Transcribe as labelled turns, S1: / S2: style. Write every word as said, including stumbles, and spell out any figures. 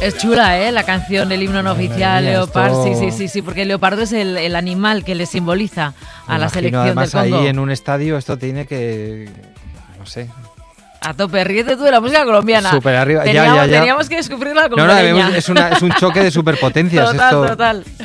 S1: Es chula, ¿eh? La canción, el himno no oficial,
S2: mía,
S1: Leopard.
S2: esto...
S1: Sí, sí, sí, sí, porque el leopardo es el, el animal que le simboliza a
S2: Me
S1: la
S2: imagino,
S1: selección
S2: además,
S1: del Congo.
S2: ahí en un estadio esto tiene que... no sé...
S1: A tope, ríete tú de la música colombiana.
S2: Súper arriba,
S1: teníamos,
S2: ya, ya, ya.
S1: Teníamos que descubrir la
S2: No, no,
S1: colombiana.
S2: es, una, es un choque de superpotencias.
S1: Total,
S2: esto...
S1: total.